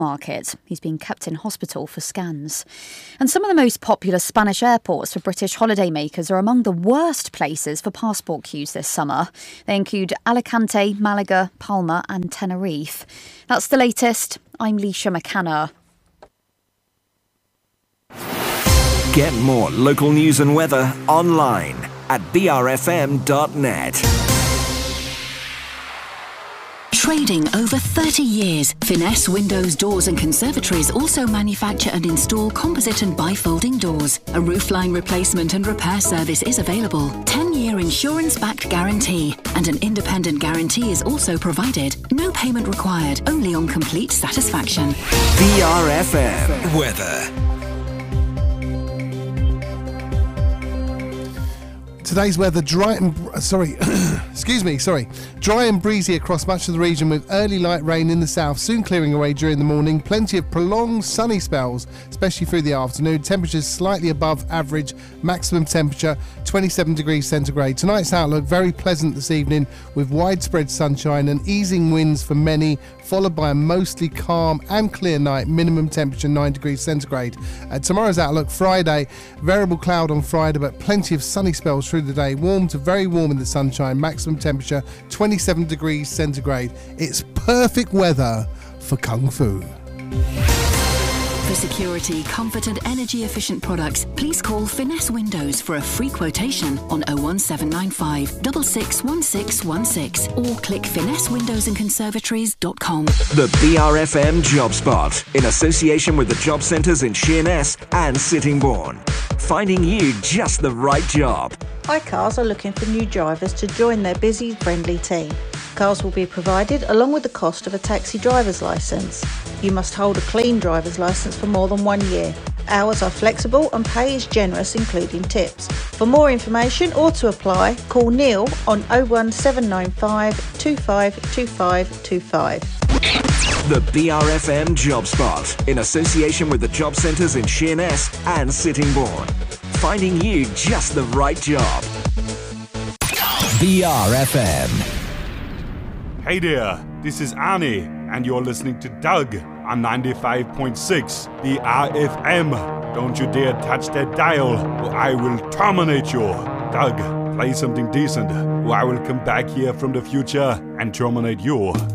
market. He's being kept in hospital for scans. And some of the most popular Spanish airports for British holidaymakers are among the worst places for passport queues this summer. They include Alicante, Malaga, Palma and Tenerife. That's the latest. I'm Leisha McCanna. Get more local news and weather online at brfm.net. Trading over 30 years, Finesse Windows, Doors and Conservatories also manufacture and install composite and bifolding doors. A roofline replacement and repair service is available. 10-year insurance-backed guarantee and an independent guarantee is also provided. No payment required, only on complete satisfaction. BRFM weather. Today's weather dry and breezy across much of the region with early light rain in the south, soon clearing away during the morning. Plenty of prolonged sunny spells, especially through the afternoon. Temperatures slightly above average, maximum temperature 27 degrees centigrade. Tonight's outlook very pleasant this evening with widespread sunshine and easing winds for many, followed by a mostly calm and clear night, minimum temperature 9 degrees centigrade. Tomorrow's outlook, Friday, variable cloud on Friday, but plenty of sunny spells through the day, warm to very warm in the sunshine, maximum temperature 27 degrees centigrade. It's perfect weather for Kung Fu. For security, comfort and energy efficient products, please call Finesse Windows for a free quotation on 01795 661616 or click finessewindowsandconservatories.com. The BRFM Job Spot in association with the job centres in Sheerness and Sittingbourne. Finding you just the right job. iCars are looking for new drivers to join their busy, friendly team. Cars will be provided along with the cost of a taxi driver's licence. You must hold a clean driver's licence for more than 1 year. Hours are flexible and pay is generous, including tips. For more information or to apply, call Neil on 01795 252525. The BRFM Job Spot in association with the job centres in Sheerness and Sittingbourne. Finding you just the right job. BRFM. Hey there, this is Annie, and you're listening to Doug on 95.6 BRFM. Don't you dare touch that dial, or I will terminate you. Doug, play something decent, or I will come back here from the future and terminate you.